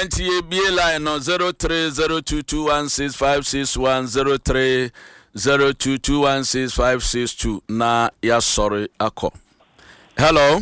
enti ebie line no 0302216561 0302216562 na ya sorry akọ. Hello.